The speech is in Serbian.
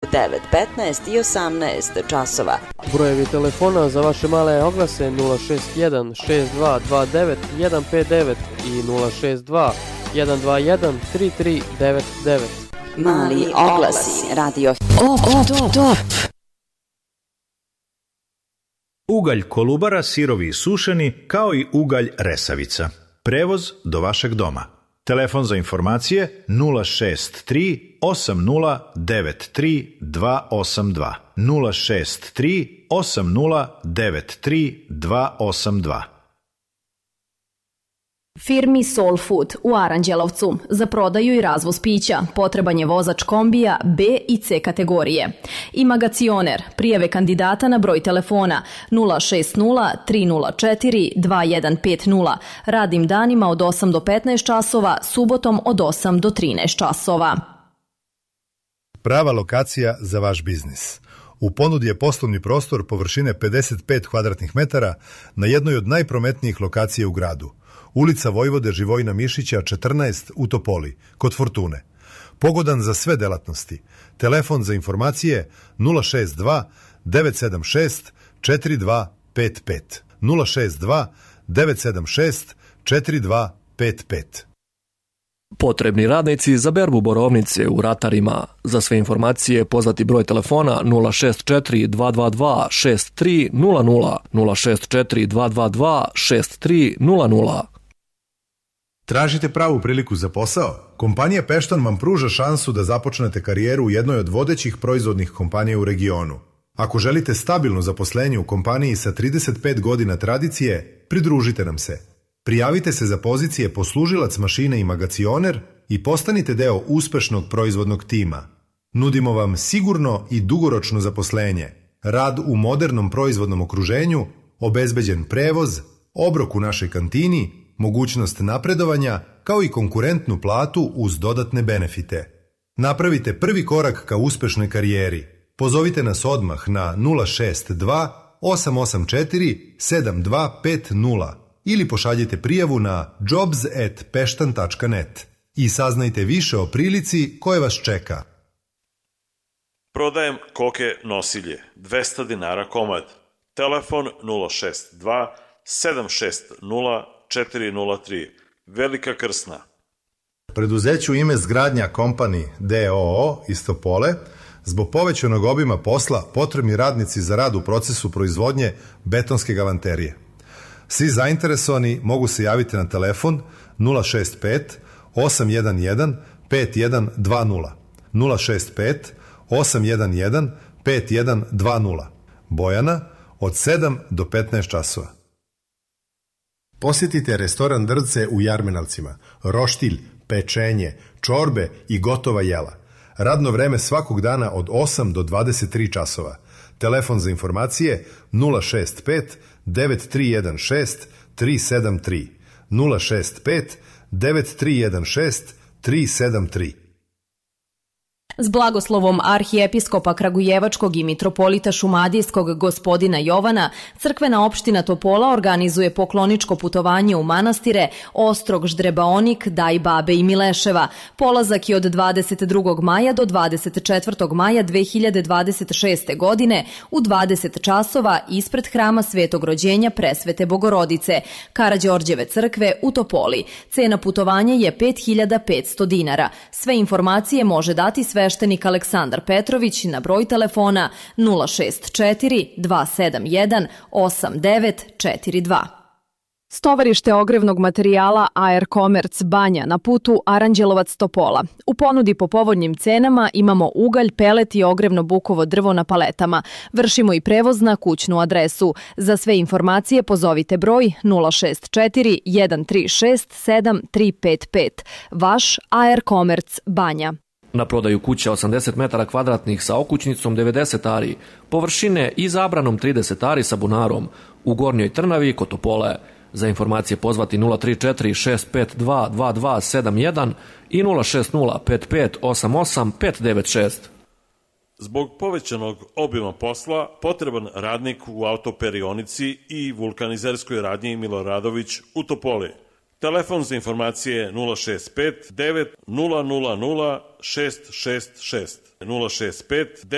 9:15 i 18 časova. Brojevi telefona za vaše male oglase 061 6229 159 i 062 121 3399. Mali oglasi, radio Top. Ugalj Kolubara, sirovi i sušeni, kao i ugalj Resavica. Prevoz do vašeg doma. Telefon za informacije 063 8093 282. 063 8093 282. Firmi Soul Food u Aranđelovcu za prodaju i razvoz pića potreban je vozač kombija B i C kategorije. Ima gacioner, prijave kandidata na broj telefona 060 304 2150, radnim danima od 8 do 15 časova, subotom od 8 do 13 časova. Prava lokacija za vaš biznis. U ponudi je poslovni prostor površine 55 kvadratnih metara na jednoj od najprometnijih lokacija u gradu. Ulica Vojvode Živojina Mišića 14 u Topoli, kod Fortune. Pogodan za sve delatnosti. Telefon za informacije 062 976 4255. 062 976 4255. Potrebni radnici za berbu borovnice u Ratarima. Za sve informacije pozvati broj telefona 064 222 6300 064 222 6300. Tražite pravu priliku za posao? Kompanija Peštan vam pruža šansu da započnete karijeru u jednoj od vodećih proizvodnih kompanija u regionu. Ako želite stabilno zaposlenje u kompaniji sa 35 godina tradicije, pridružite nam se. Prijavite se za pozicije poslužilac mašine i magacioner i postanite deo uspešnog proizvodnog tima. Nudimo vam sigurno i dugoročno zaposlenje, rad u modernom proizvodnom okruženju, obezbeđen prevoz, obrok u našoj kantini, mogućnost napredovanja, kao i konkurentnu platu uz dodatne benefite. Napravite prvi korak ka uspešnoj karijeri. Pozovite nas odmah na 062 884 7250 ili pošaljite prijavu na jobs@peštan.net i saznajte više o prilici koje vas čeka. Prodajem koke nosilje, 200 dinara komad. Telefon 062 760 403. Velika Krsna. Preduzeću ime Zgradnja Company d.o.o. iz Topole, zbog povećanog obima posla potrebni radnici za rad u procesu proizvodnje betonske galanterije. Svi zainteresovani mogu se javiti na telefon 065 811 5120. 065 811 5120. Bojana od 7 do 15 časova. Posjetite restoran Drce u Jarmenalcima, roštilj, pečenje, čorbe i gotova jela. Radno vreme svakog dana od 8 do 23 časova. Telefon za informacije 065 9316 373. 065 9316 373. S blagoslovom arhijepiskopa Kragujevačkog i mitropolita Šumadijskog gospodina Jovana, crkvena opština Topola organizuje pokloničko putovanje u manastire Ostrog, Ždrebaonik, Dajbabe i Mileševa. Polazak je od 22. maja do 24. maja 2026. godine u 20 časova ispred hrama Svetog rođenja Presvete Bogorodice, Karađorđeve crkve u Topoli. Cena putovanja je 5.500 dinara. Sve informacije može dati sveštenik Aleksandar Petrović na broj telefona 064 271 8942. Stovarište ogrevnog materijala AR Commerce Banja na putu Aranđelovac-Topola. U ponudi po povoljnim cenama imamo ugalj, pelet i ogrevno bukovo drvo na paletama. Vršimo i prevoz na kućnu adresu. Za sve informacije pozovite broj 064 136 7355. Vaš AR Commerce Banja. Na prodaju kuća 80 metara kvadratnih sa okućnicom 90 ari, površine i zabranom 30 ari sa bunarom, u Gornjoj Trnavi kod Topole. Za informacije pozvati 034 652 2271 i 060 55 88 596. Zbog povećanog obima posla, potreban radnik u autoperionici i vulkanizerskoj radnji Miloradović u Topoli. Telefon za informacije 065 9 000 666 065